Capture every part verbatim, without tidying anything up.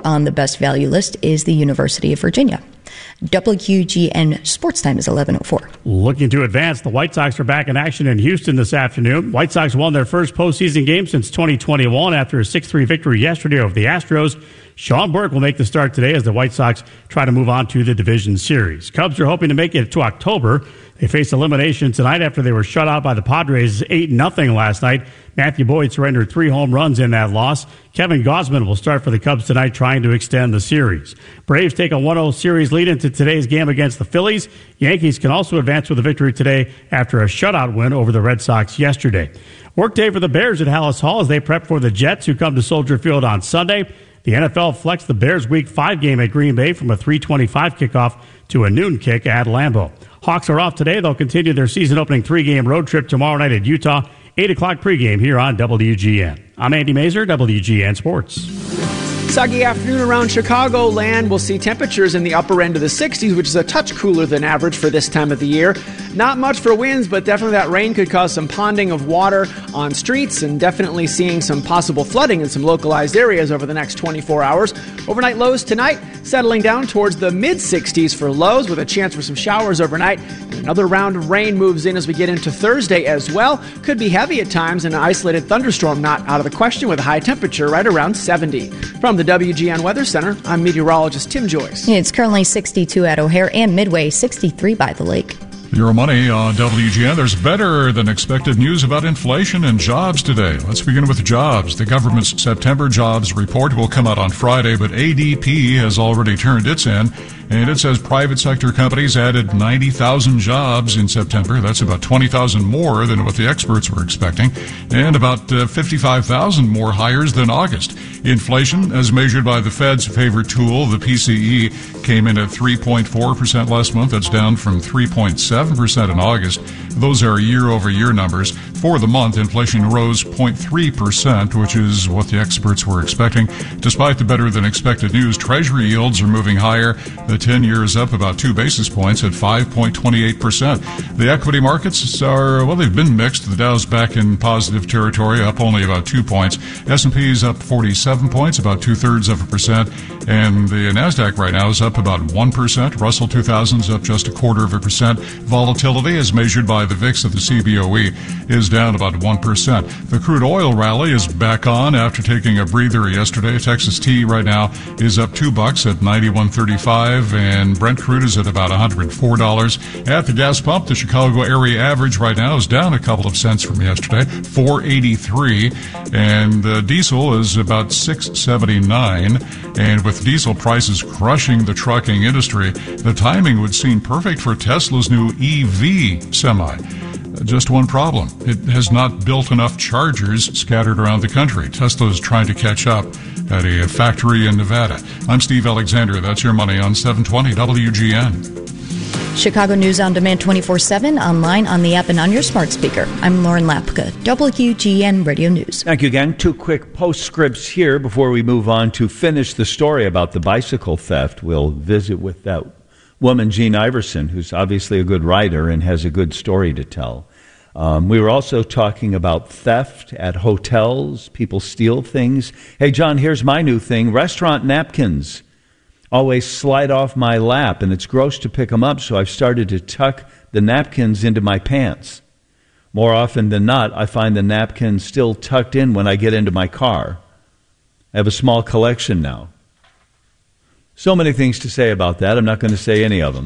on the best value list is the University of Virginia. W G N Sports Time is eleven oh four. Looking to advance, the White Sox are back in action in Houston this afternoon. White Sox won their first postseason game since twenty twenty-one after a six three victory yesterday over the Astros. Sean Burke will make the start today as the White Sox try to move on to the division series. Cubs are hoping to make it to October. They face elimination tonight after they were shut out by the Padres eight nothing last night. Matthew Boyd surrendered three home runs in that loss. Kevin Gausman will start for the Cubs tonight, trying to extend the series. Braves take a one oh series lead into today's game against the Phillies. Yankees can also advance with a victory today after a shutout win over the Red Sox yesterday. Workday for the Bears at Hallis Hall as they prep for the Jets, who come to Soldier Field on Sunday. The N F L flexed the Bears' Week five game at Green Bay from a three twenty-five kickoff to a noon kick at Lambeau. Hawks are off today. They'll continue their season-opening three-game road trip tomorrow night at Utah. eight o'clock pregame here on W G N. I'm Andy Mazer, W G N Sports. Soggy afternoon around Chicagoland. We'll see temperatures in the upper end of the sixties, which is a touch cooler than average for this time of the year. Not much for winds, but definitely that rain could cause some ponding of water on streets and definitely seeing some possible flooding in some localized areas over the next twenty-four hours. Overnight lows tonight settling down towards the mid-sixties for lows with a chance for some showers overnight. And another round of rain moves in as we get into Thursday as well. Could be heavy at times and an isolated thunderstorm not out of the question with a high temperature right around seventy. From the W G N Weather Center, I'm meteorologist Tim Joyce. It's currently sixty-two at O'Hare and Midway, sixty-three by the lake. Your money on W G N. There's better than expected news about inflation and jobs today. Let's begin with jobs. The government's September jobs report will come out on Friday, but A D P has already turned its in, and it says private sector companies added ninety thousand jobs in September. That's about twenty thousand more than what the experts were expecting, and about uh, fifty-five thousand more hires than August. Inflation, as measured by the Fed's favorite tool, the P C E, came in at three point four percent last month. That's down from three point seven percent in August. Those are year-over-year numbers. For the month, inflation rose zero point three percent, which is what the experts were expecting. Despite the better-than-expected news, Treasury yields are moving higher. The ten-year is up about two basis points at five point two eight percent. The equity markets are, well, they've been mixed. The Dow's back in positive territory, up only about two points. S and P's up forty-seven points, about two-thirds of a percent. And the NASDAQ right now is up about one percent. Russell two thousand is up just a quarter of a percent. Volatility, as measured by the V I X of the C B O E, is down about one percent. The crude oil rally is back on after taking a breather yesterday. Texas T right now is up two bucks at ninety-one thirty-five, and Brent crude is at about one hundred four dollars. At the gas pump, the Chicago area average right now is down a couple of cents from yesterday, four eighty-three, and uh, diesel is about six seventy-nine. And with diesel prices crushing the trucking industry, the timing would seem perfect for Tesla's new E V semi. Just one problem. It has not built enough chargers scattered around the country. Tesla is trying to catch up at a factory in Nevada. I'm Steve Alexander. That's your money on seven twenty W G N. Chicago News on Demand twenty-four seven, online, on the app, and on your smart speaker. I'm Lauren Lapka, W G N Radio News. Thank you again. Two quick postscripts here before we move on to finish the story about the bicycle theft. We'll visit with that woman, Jean Iverson, who's obviously a good writer and has a good story to tell. Um, we were also talking about theft at hotels. People steal things. Hey, John, here's my new thing. Restaurant napkins always slide off my lap, and it's gross to pick them up, so I've started to tuck the napkins into my pants. More often than not, I find the napkins still tucked in when I get into my car. I have a small collection now. So many things to say about that. I'm not going to say any of them.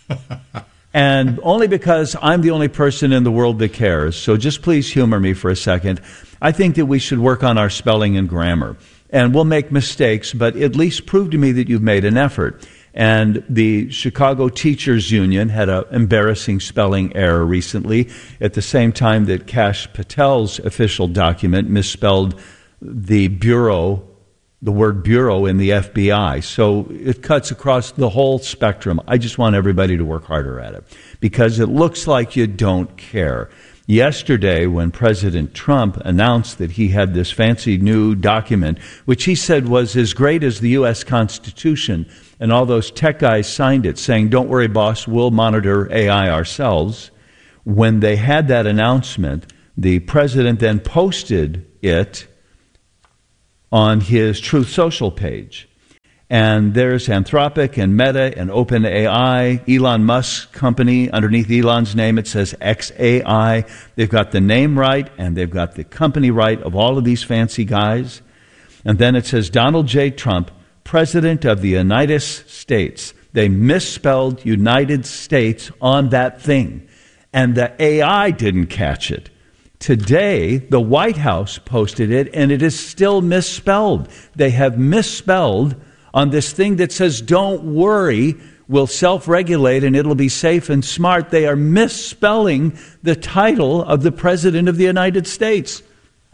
And only because I'm the only person in the world that cares. So just please humor me for a second. I think that we should work on our spelling and grammar. And we'll make mistakes, but at least prove to me that you've made an effort. And the Chicago Teachers Union had an embarrassing spelling error recently at the same time that Kash Patel's official document misspelled the bureau, the word bureau in the F B I. So it cuts across the whole spectrum. I just want everybody to work harder at it because it looks like you don't care. Yesterday, when President Trump announced that he had this fancy new document, which he said was as great as the U S Constitution, and all those tech guys signed it saying, don't worry, boss, we'll monitor A I ourselves. When they had that announcement, the president then posted it on his Truth Social page. And there's Anthropic and Meta and OpenAI, Elon Musk's company. Underneath Elon's name, it says X A I. They've got the name right, and they've got the company right of all of these fancy guys. And then it says Donald J. Trump, President of the United States. They misspelled United States on that thing, and the A I didn't catch it. Today, the White House posted it, and it is still misspelled. They have misspelled on this thing that says, don't worry, we'll self-regulate and it'll be safe and smart. They are misspelling the title of the President of the United States.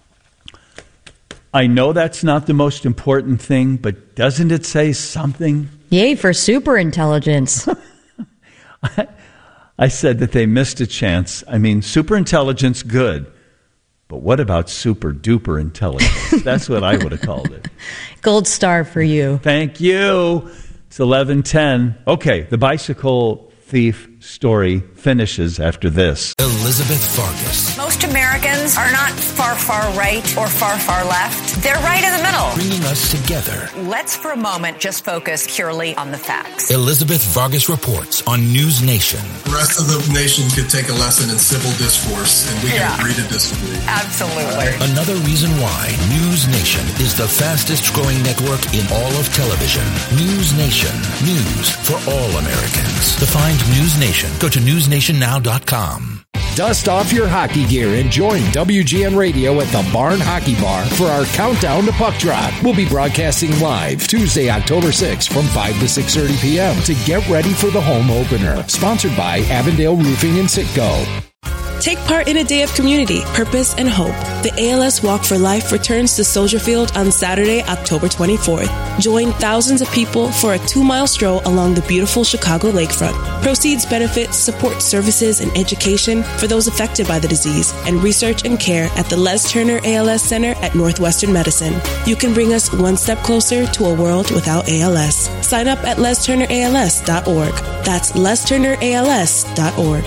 I know that's not the most important thing, but doesn't it say something? Yay for super intelligence. I, I said that they missed a chance. I mean, super intelligence, good. But what about super duper intelligence? That's what I would have called it. Gold star for you. Thank you. It's eleven ten. Okay, the bicycle thief story finishes after this. Elizabeth Farkas. Most Americans are not far, far right or far, far left. They're right in the middle. Bringing us together. Let's for a moment just focus purely on the facts. Elizabeth Vargas reports on News Nation. The rest of the nation could take a lesson in civil discourse, and we Yeah. can agree to disagree. Absolutely. Another reason why News Nation is the fastest growing network in all of television. News Nation. News for all Americans. To find News Nation, go to news nation now dot com. Dust off your hockey gear and join W G N Radio at the Barn Hockey Bar for our countdown to puck drop. We'll be broadcasting live Tuesday, October sixth from five to six thirty p.m. to get ready for the home opener. Sponsored by Avondale Roofing and Sitco. Take part in a day of community, purpose, and hope. The A L S Walk for Life returns to Soldier Field on Saturday, October twenty-fourth. Join thousands of people for a two-mile stroll along the beautiful Chicago lakefront. Proceeds benefit support services and education for those affected by the disease and research and care at the Les Turner A L S Center at Northwestern Medicine. You can bring us one step closer to a world without A L S. Sign up at les turner a l s dot org. That's les turner a l s dot org.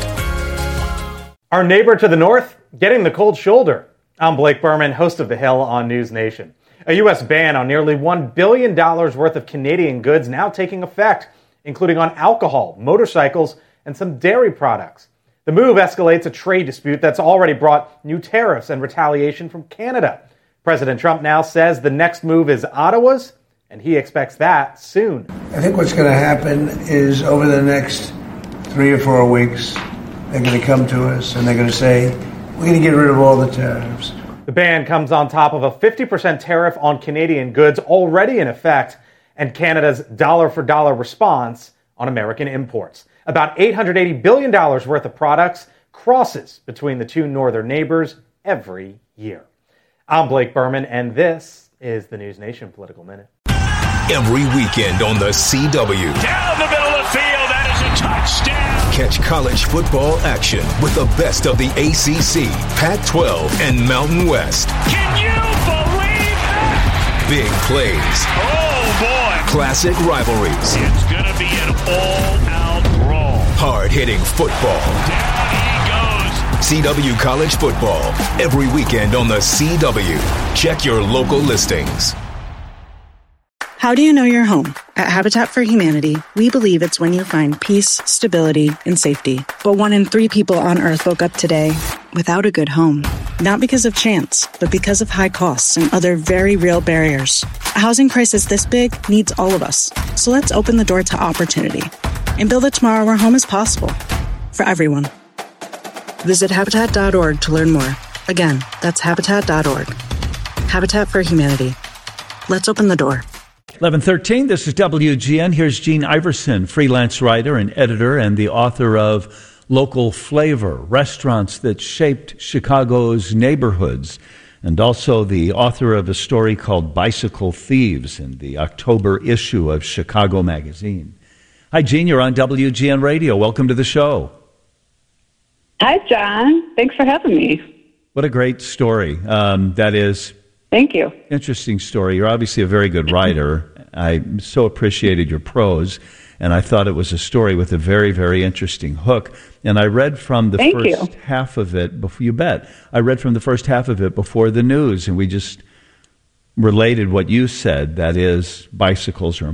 Our neighbor to the north, getting the cold shoulder. I'm Blake Berman, host of The Hill on News Nation. A U S ban on nearly one billion dollars worth of Canadian goods now taking effect, including on alcohol, motorcycles, and some dairy products. The move escalates a trade dispute that's already brought new tariffs and retaliation from Canada. President Trump now says the next move is Ottawa's, and he expects that soon. I think what's going to happen is over the next three or four weeks, they're going to come to us and they're going to say, we're going to get rid of all the tariffs. The ban comes on top of a fifty percent tariff on Canadian goods already in effect and Canada's dollar-for-dollar response on American imports. About eight hundred eighty billion dollars worth of products crosses between the two northern neighbors every year. I'm Blake Berman, and this is the News Nation Political Minute. Every weekend on the C W. Down the middle of the field, that is a touchdown. Catch college football action with the best of the A C C, Pac twelve, and Mountain West. Can you believe that? Big plays. Oh, boy. Classic rivalries. It's going to be an all-out brawl. Hard-hitting football. Down he goes. C W College Football. Every weekend on the C W. Check your local listings. How do you know you're home? At Habitat for Humanity, we believe it's when you find peace, stability, and safety. But one in three people on Earth woke up today without a good home. Not because of chance, but because of high costs and other very real barriers. A housing crisis this big needs all of us. So let's open the door to opportunity and build a tomorrow where home is possible for everyone. Visit Habitat dot org to learn more. Again, that's Habitat dot org. Habitat for Humanity. Let's open the door. eleven thirteen, this is W G N. Here's Jean Iverson, freelance writer and editor and the author of Local Flavor, Restaurants That Shaped Chicago's Neighborhoods, and also the author of a story called Bicycle Thieves in the October issue of Chicago Magazine. Hi, Jean, you're on W G N Radio. Welcome to the show. Hi, John. Thanks for having me. What a great story. Um, that is... Thank you. Interesting story. You're obviously a very good writer. I so appreciated your prose, and I thought it was a story with a very, very interesting hook. And I read from the Thank first you. half of it before, you bet. I read from the first half of it before the news, and we just related what you said, that is, bicycles are